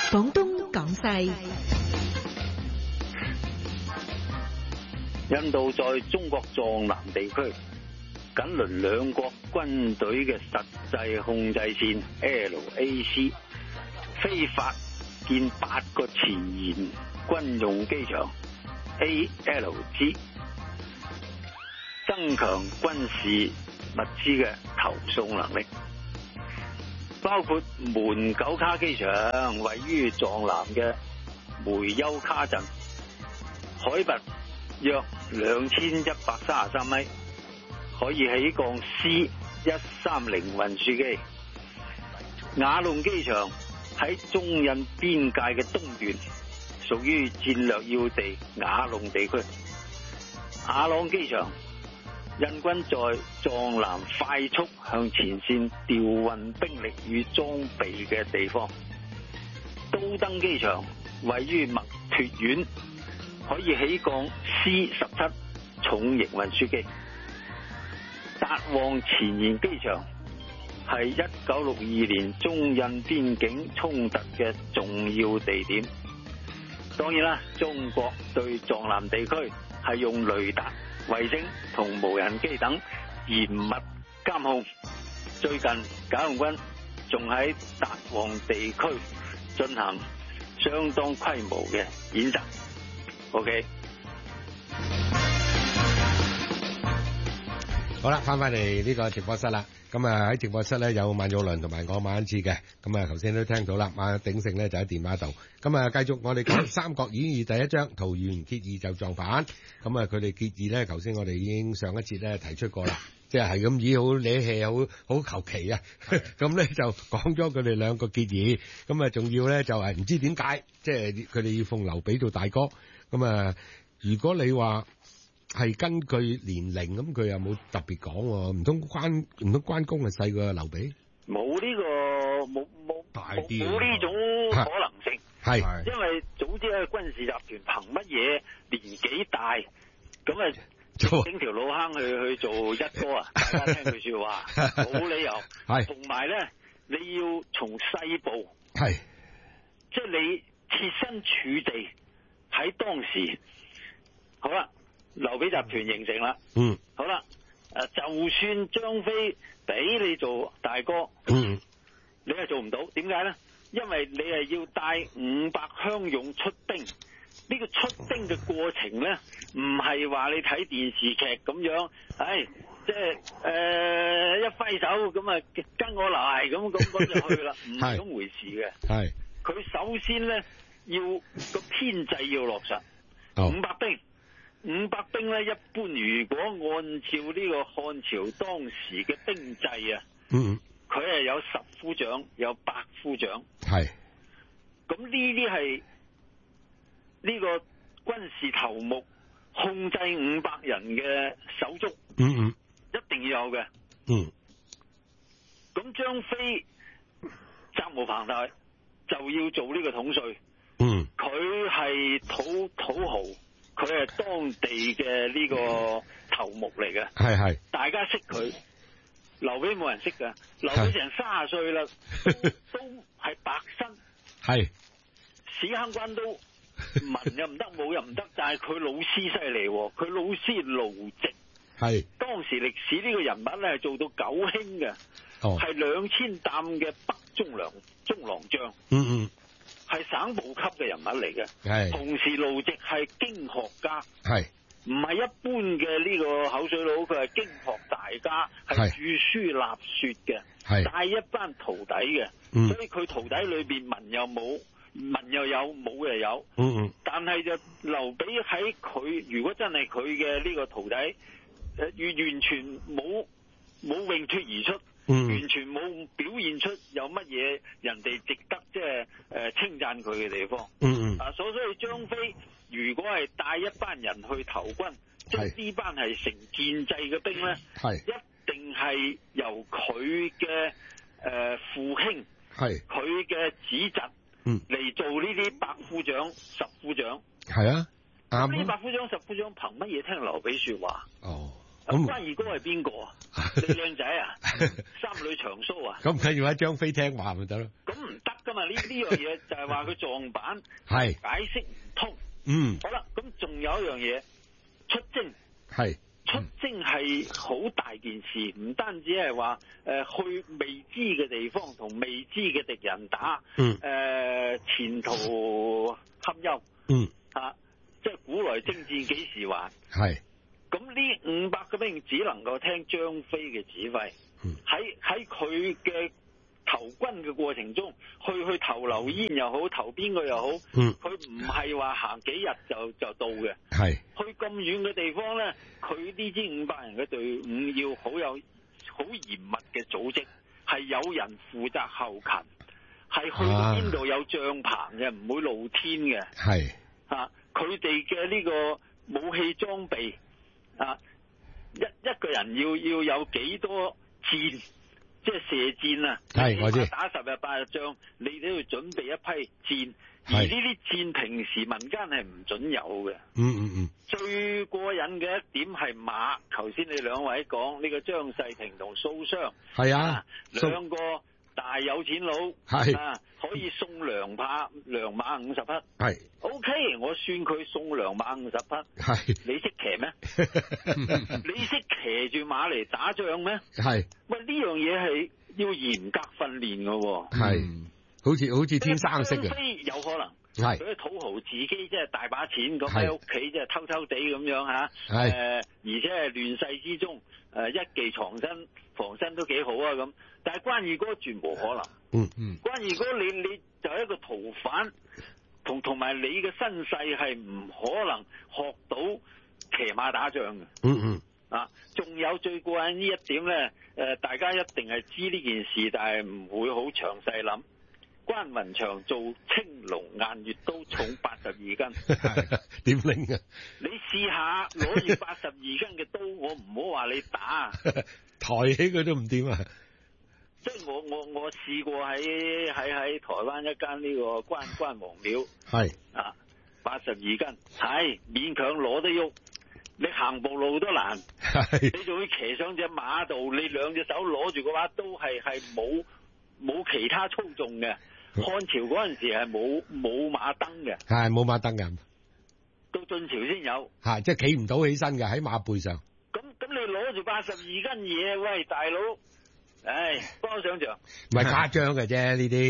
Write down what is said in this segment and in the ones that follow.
廣東廣西。 印度在中國藏南地區緊鄰兩國軍隊嘅實際控制線 LAC， 非法建8個前沿軍用機場 ALG， 增強軍事物資嘅投送能力，包括門九卡機場位於藏南嘅梅丘卡鎮，海拔約2133米，可以起降 C130 運輸機。雅隆機場喺中印邊界嘅東段，屬於戰略要地雅隆地區。雅朗機場，印軍在藏南快速向前線調運兵力與裝備嘅地方。都登機場位於墨脫縣，可以起降 C17 重型運輸機。達旺前沿機場係1962年中印邊境衝突嘅重要地點。當然啦，中國對藏南地區係用雷達、衛星同無人機等嚴密監控。最近解放軍仲喺達旺地區進行相當規模嘅演習。OK。 好啦，翻嚟呢個直播室啦。咁啊喺直播室咧有萬玉麟同埋我馬恩志嘅。咁啊頭先都聽到啦，馬鼎盛咧就喺電話度。咁啊繼續我哋講《三國演義》第一章，桃園結義就造反。咁啊佢哋結義咧，頭先我哋已經上一節咧提出過啦，即係咁以好理氣，好求其啊。咁咧就講咗佢哋兩個結義。咁啊仲要咧就係唔知點解，即係佢哋要奉劉備做大哥。咁啊如果你話係根據年齡，咁佢又冇特別講喎，唔通關公係細過劉備？ 冇呢個冇呢種可能性， 係因為早知係軍事集團，憑乜嘢年紀大咁啊整條老坑去做一哥啊？大家聽句說話，冇理由。係同埋咧，你要從細部， 係即係你設身處地喺當時，好啦。劉備集團形成啦，好啦，就算張飛俾你做大哥，你係做唔到，點解咧？因為你係要帶500鄉勇出兵，呢個出兵嘅過程咧，唔係話你睇電視劇咁樣，即係一揮手咁啊，跟我嚟咁就去啦，唔係咁回事嘅。係佢首先咧要個編制要落實，500兵。500兵咧，一般如果按照呢個漢朝當時嘅兵制啊，佢係有10夫長，有百夫長，係。咁呢啲係呢個軍事頭目控制500人嘅手足，一定要有嘅。咁張飛責無旁貸，就要做呢個統帥。佢係土豪。佢係當地嘅呢個頭目嚟嘅，係大家識佢。劉備冇人識㗎，劉備成30歲啦，都係白身，係史坑關都文又唔得，武又唔得，但係佢老師犀利，佢老師盧植，係當時歷史呢個人物咧係做到9卿嘅，係2000擔嘅北中郎將，係省部級嘅人物嚟嘅，同時盧植係經學家，係唔係一般嘅呢個口水佬？佢係經學大家，係著書立說嘅，係帶一班徒弟嘅，所以佢徒弟裏邊文又冇，文又有，武又有，但係就劉備喺佢，如果真係佢嘅呢個徒弟，完全冇永脫而出。完全冇表現出有乜嘢人哋值得即係稱讚佢嘅地方。所以張飛如果係帶一班人去投軍，即係呢班係成建制嘅兵咧，一定係由佢嘅父兄，係佢嘅子侄嚟做呢啲百夫長、10夫長。係啊，啱。呢百夫長、10夫長憑乜嘢聽劉備說話？關二哥係邊個啊？你靚仔啊？三女長鬚啊？咁梗要喺張飛聽話咪得咯？咁唔得噶嘛，呢樣嘢就係話佢撞板， 係解釋唔通。好啦，咁仲有一樣嘢，出征出征係好大件事，唔單止係話去未知嘅地方同未知嘅敵人打，前途堪憂，即係古來征戰幾時還？係。咁呢500個兵只能夠聽張飛嘅指揮，喺佢嘅投軍嘅過程中，去投劉焉又好，投邊個又好，佢唔係話行幾日就到嘅。係去咁遠嘅地方咧，佢呢支500人嘅隊伍要好嚴密嘅組織，係有人負責後勤，係去到邊度有帳篷嘅，唔會露天嘅。係佢哋嘅呢個武器裝備一個人要有幾多箭？即係射箭啊！我知打10日8日仗，你都要準備一批箭，而呢啲箭平時民間係唔準有嘅。最過癮嘅一點係馬，頭先你兩位講呢個張世廷同蘇商，兩個大有錢佬，可以送良馬50匹。OK， 我算佢送良馬50匹。你識騎咩？你識騎住馬嚟打仗咩？喂，呢樣嘢係要嚴格訓練嘅。好似天生識嘅。張飛有可能。佢係土豪，自己即係大把錢咁喺屋企，即係偷偷地咁樣而且係亂世之中一技防身都幾好啊咁。但係關二哥絕無可能。關二哥你就係一個逃犯，同埋你嘅身世係唔可能學到騎馬打仗嘅。仲有最過癮呢一點咧，大家一定係知呢件事，但係唔會好詳細諗。關雲長做青龍偃月刀重82斤，點拎啊？你試下攞住82斤嘅刀，我唔好話你打，抬起佢都唔掂啊！即係我試過喺台灣一間呢個關王廟，82斤係勉強攞得喐，你行步路都難，你仲要騎上隻馬度，你兩隻手攞住嗰把刀係冇其他操縱嘅。漢朝嗰陣時係冇馬燈嘅，係冇馬燈嘅，到晉朝先有，即係企唔到起身嘅喺馬背上。咁你攞住82斤嘢，喂大佬，幫我想象，唔係誇張嘅啫，呢啲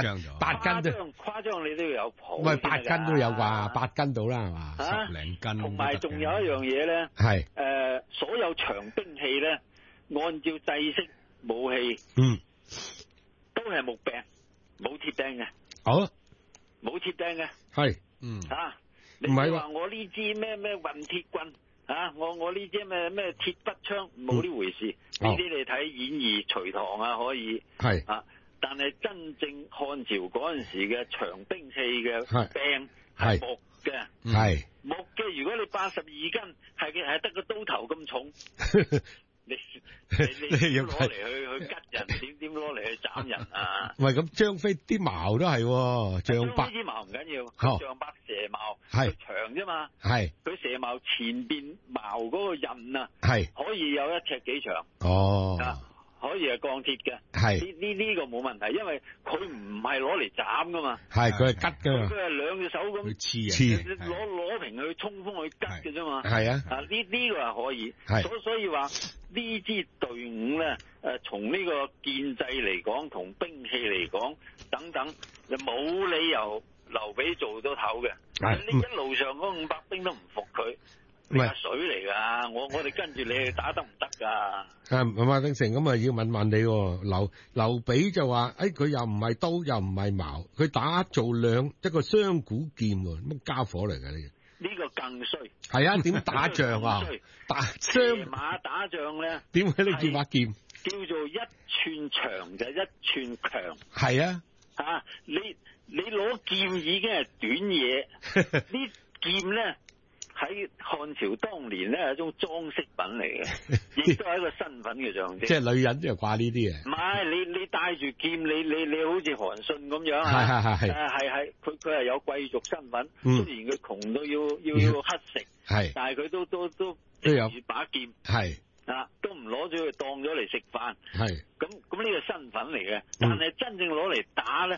8斤誇張你都要有譜，喂8斤都有啩，8斤到啦係嘛，10零斤。同埋仲有一樣嘢咧，係所有長兵器咧，按照制式武器，都係木柄。冇鐵釘嘅，冇鐵釘嘅，係，你唔係話我呢支咩運鐵棍，我呢支咩鐵筆槍，冇呢回事。呢啲你睇演義隋唐可以，係，但係真正漢朝嗰陣時嘅長兵器嘅柄係木嘅，係木嘅。如果你82斤，係得個刀頭咁重。你要攞嚟去吉人，點攞嚟去斬人啊？喂，咁張飛啲矛都係象伯，啲矛唔緊要，象伯蛇矛係長啫嘛，係佢蛇矛前邊矛嗰個刃啊，係可以有1尺幾長，可以係鋼鐵嘅，係呢個冇問題，因為佢唔係攞嚟斬噶嘛，係佢係吉噶嘛，佢係兩隻手咁刺，攞平去衝鋒去吉嘅啫嘛，係呢個係可以，所以話呢支隊伍咧，從呢個建制嚟講，同兵器嚟講等等，就冇理由劉備做到頭嘅，你一路上嗰500兵都唔服佢。唔係水嚟噶，我哋跟住你去打得唔得噶？馬鼎盛咁啊，要問你劉備就話，佢又唔係刀又唔係矛，佢打做一個雙股劍喎，乜家伙嚟噶呢？呢個更衰。係啊，點打仗啊？騎馬打仗咧？點解呢叫把劍？叫做1寸長就1寸強。係啊，你攞劍已經係短嘢，呢劍咧。喺漢朝當年咧係一種裝飾品嚟嘅，亦都係一個身份嘅象徵。即係女人就掛呢啲嘢。唔係你帶住劍，你好似韓信咁樣啊？係，佢係有貴族身份。雖然佢窮到要乞食，但係佢都有住把劍。係都唔攞咗佢當咗嚟食飯。係咁呢個身份嚟嘅，但係真正攞嚟打咧，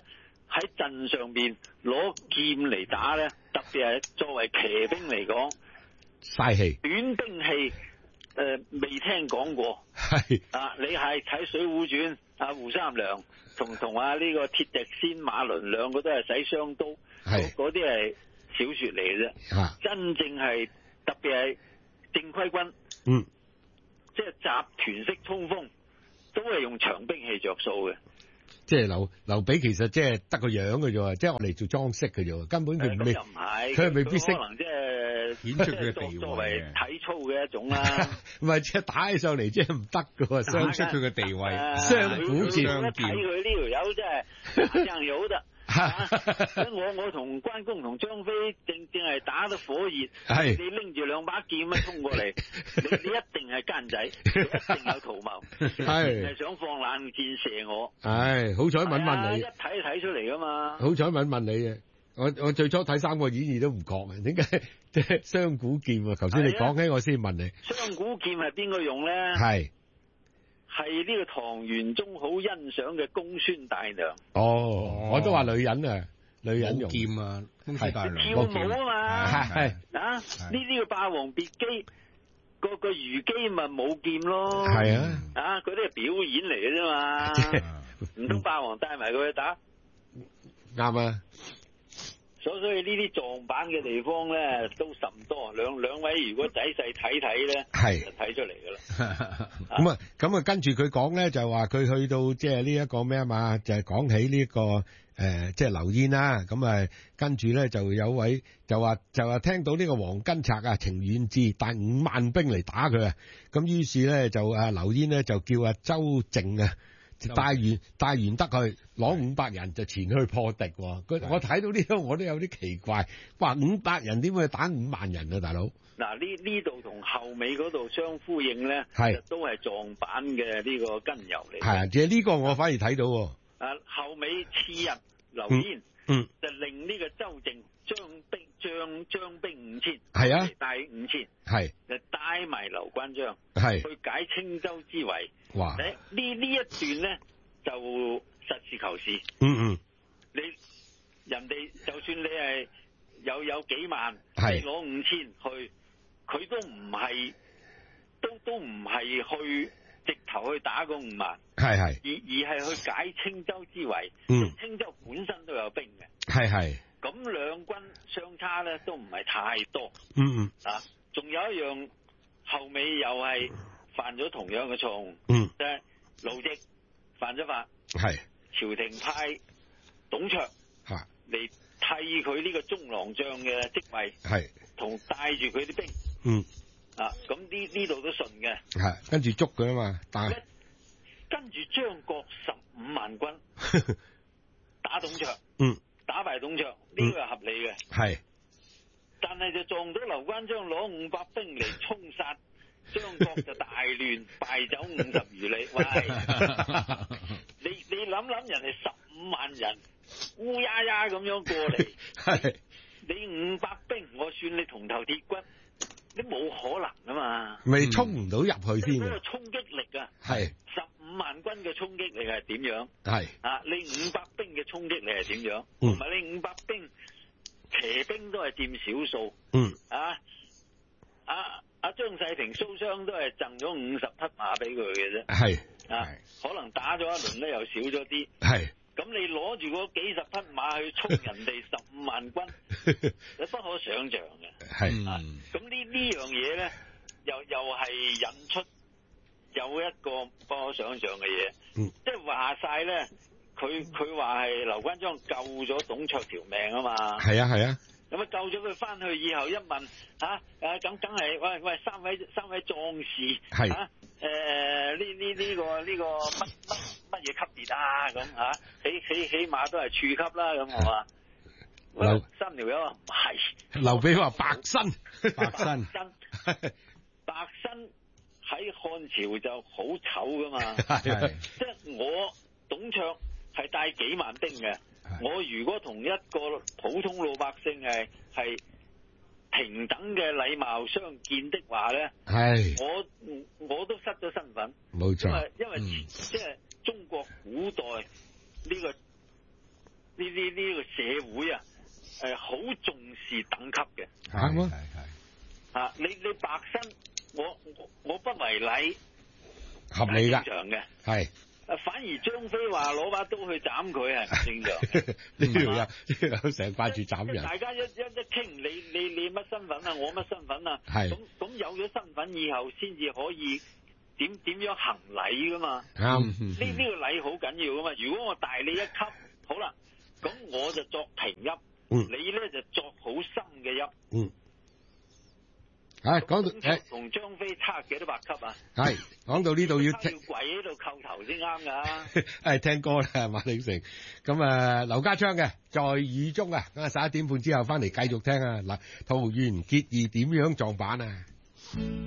喺陣上邊攞劍嚟打咧，特別係作為騎兵嚟講， 嘥氣。 短兵器未聽講過。 係啊，你係睇《水滸傳》，阿胡三娘同啊呢個鐵笛仙馬倫兩個都係使雙刀，嗰啲係小說嚟嘅啫。真正係特別係正規軍，即係集團式衝鋒，都係用長兵器着數嘅。 即係劉備其實即係得個樣嘅啫，即係我嚟做裝飾嘅啫，根本佢未，佢未必識， 可能即係顯出佢嘅地位， 作為體操嘅一種啦。 唔係即係打起上嚟即係唔得嘅， 傷出佢嘅地位。 雙股劍， 睇佢呢條友真係打醬油得。我同關公同張飛正係打得火熱，你拎住兩把劍一衝過嚟，你一定係奸仔，你一定有圖謀，係想放冷箭射我。 唉，好彩問問你， 一睇出嚟噶嘛。 好彩問問你嘅，我最初睇《三國演義》都唔覺嘅，點解即係雙股劍啊？頭先你講起我先問你， 雙股劍係邊個用咧？係呢個唐玄宗好欣賞嘅公孫大娘。我都話女人啊，女人用劍啊，公孫大娘跳舞啊嘛，呢個霸王別姬個虞姬咪冇劍咯，係啊，嗰啲係表演嚟嘅啫嘛，唔通霸王帶埋佢去打？ 啱啊！ 所以呢啲撞板嘅地方咧都甚多，兩位如果仔細睇睇咧，就睇出嚟噶啦。 咁啊，跟住佢講咧就話佢去到即係呢一個咩啊嘛，就係講起呢個即係劉焉啦。咁啊，跟住咧就有位就話聽到呢個黃巾賊啊程遠志帶5萬兵嚟打佢啊。咁於是咧就劉焉咧就叫周靖啊。帶完得去攞500人就前去破敵。我睇到呢度我都有啲奇怪，話500人點會打5萬人啊，大佬？ 嗱，呢度同後尾嗰度相呼應咧，都係撞板嘅呢個根由嚟。係啊， 即係呢個我反而睇到。 後尾次日劉焉就令呢個周靖將兵5000， 係啊， 帶5000， 係就帶埋劉關張，去解青州之圍。哇！呢一段咧就實事求是。你人哋就算你係有幾萬，你攞5000去，佢都唔係都唔係去直頭去打嗰5萬，而係去解青州之圍。青州本身都有兵嘅。咁兩軍相差咧都唔係太多。仲有一樣後尾又係犯咗同樣嘅錯誤。即係盧植犯咗法。朝廷派董卓嚟替佢呢個中郎將嘅職位。同帶住佢啲兵。咁呢度都順嘅。 跟住捉佢啊嘛， 跟住張角15萬軍打董卓。打敗董卓呢個係合理嘅，但係就撞到劉關張攞500兵嚟衝殺張角，就大亂，敗走50餘里。喂，你諗人哋15萬人烏壓壓咁樣過嚟，你500兵，我算你銅頭鐵骨，你冇可能噶嘛？ 未衝唔到入去先。 嗰個衝擊力啊！15萬軍嘅衝擊力係點樣？你500兵嘅衝擊力係點樣？同埋你500兵騎兵都係佔少數。張世平蘇商都係贈咗50匹馬俾佢嘅啫。可能打咗一輪咧，又少咗啲。咁你攞住嗰幾十匹馬去衝人哋15萬軍，你不可想象嘅。咁呢樣嘢咧，又係引出有一個不可想象嘅嘢。即係話晒咧，佢話係劉關張救咗董卓條命啊嘛。係啊。咁救咗佢翻去以後一問，咁梗係喂三位壯士呢個乜嘢級別啊？咁起碼都係處級啦。咁我話3條友唔係。 劉備話白身喺漢朝就好醜噶嘛。即係我董卓係帶幾萬兵嘅。我如果同一個普通老百姓係平等嘅禮貌相見的話咧，我都失咗身份。冇錯，因為即係中國古代呢個呢個社會啊，好重視等級嘅。 係啊，你白身，我不為禮， 合理㗎， 正常嘅。 係。 反而張飛話攞把刀去斬佢係唔正常。 呢條友成日掛住斬人。 大家一傾，你乜身份啊？我乜身份啊？ 係。 咁有咗身份以後，先至可以點樣行禮噶嘛？ 啱。 呢個禮好緊要噶嘛？如果我大你一級，好啦，咁我就作平邑，你咧就作好深嘅邑。 講到同張飛差幾多百級啊？ 係講到呢度要跪喺度叩頭先啱噶。 聽歌啦，馬鼎盛。咁劉家昌嘅在雨中啊，11點半之後翻嚟繼續聽啊。嗱，桃園結義點樣撞板啊？